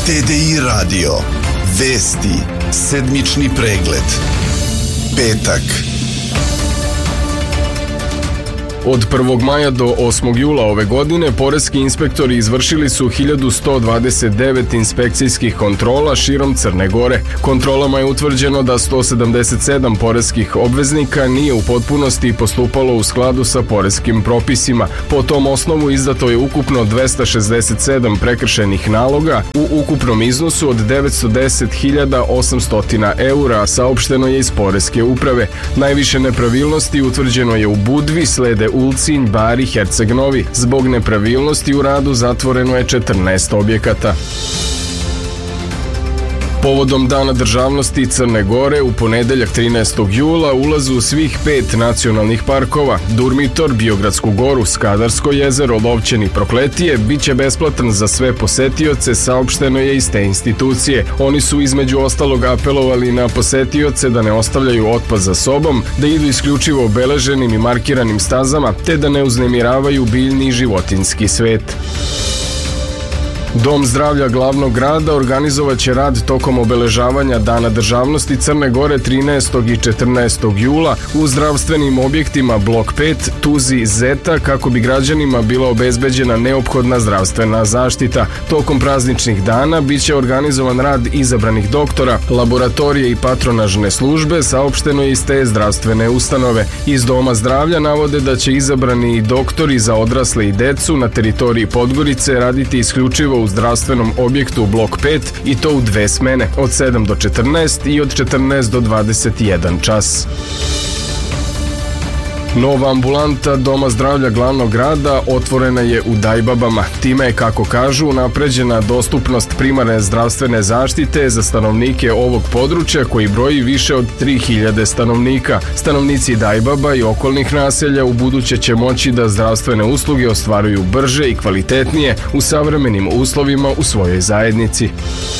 TDI radio. Vesti. Sedmični pregled. Petak. Od 1. maja do 8. jula ove godine poreski inspektori izvršili su 1129 inspekcijskih kontrola širom Crne Gore. Kontrolama je utvrđeno da 177 poreskih obveznika nije u potpunosti postupalo u skladu sa poreskim propisima. Po tom osnovu izdato je ukupno 267 prekršajnih naloga u ukupnom iznosu od 910.800 eura, saopšteno je iz poreske uprave. Najviše nepravilnosti utvrđeno je u Budvi, slede Ulcinj, Bari, Herceg Novi. Zbog nepravilnosti u radu zatvoreno je 14 objekata. Povodom Dana državnosti Crne Gore u ponedeljak 13. jula ulazu svih 5 nacionalnih parkova, Durmitor, Biogradsku goru, Skadarsko jezero, Lovćen i Prokletije, bit će besplatan za sve posetioce, saopšteno je iz te institucije. Oni su između ostalog apelovali na posetioce da ne ostavljaju otpad za sobom, da idu isključivo obeleženim i markiranim stazama, te da ne uznemiravaju biljni i životinjski svet. Dom zdravlja glavnog grada organizovaće rad tokom obeležavanja Dana državnosti Crne Gore 13. i 14. jula u zdravstvenim objektima Blok 5, Tuzi, Zeta, kako bi građanima bila obezbeđena neophodna zdravstvena zaštita. Tokom prazničnih dana biće organizovan rad izabranih doktora, laboratorije i patronažne službe, saopšteno je iz te zdravstvene ustanove. Iz Doma zdravlja navode da će izabrani doktori za odrasle i decu na teritoriji Podgorice raditi isključivo u zdravstvenom objektu Blok 5 i to u 2 smene, od 7 do 14 i od 14 do 21 čas. Nova ambulanta Doma zdravlja glavnog grada otvorena je u Dajbabama. Time je, kako kažu, unapređena dostupnost primarne zdravstvene zaštite za stanovnike ovog područja koji broji više od 3000 stanovnika. Stanovnici Dajbaba i okolnih naselja u buduće će moći da zdravstvene usluge ostvaruju brže i kvalitetnije u savremenim uslovima u svojoj zajednici.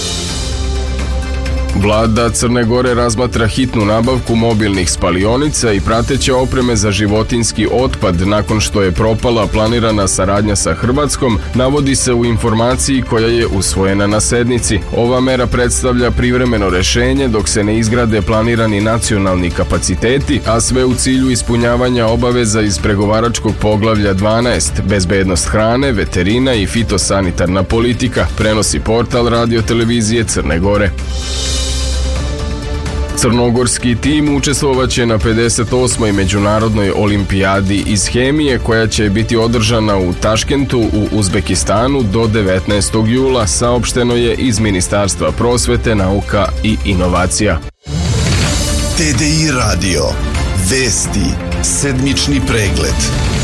Vlada Crne Gore razmatra hitnu nabavku mobilnih spalionica i prateće opreme za životinjski otpad nakon što je propala planirana saradnja sa Hrvatskom, navodi se u informaciji koja je usvojena na sednici. Ova mera predstavlja privremeno rešenje dok se ne izgrade planirani nacionalni kapaciteti, a sve u cilju ispunjavanja obaveza iz pregovaračkog poglavlja 12, bezbednost hrane, veterina i fitosanitarna politika, prenosi portal Radio televizije Crne Gore. Crnogorski tim učestvovaće na 58. međunarodnoj olimpijadi iz hemije koja će biti održana u Taškentu u Uzbekistanu do 19. jula, saopšteno je iz Ministarstva prosvete, nauka i inovacija. TDI radio. Vesti. Sedmični pregled.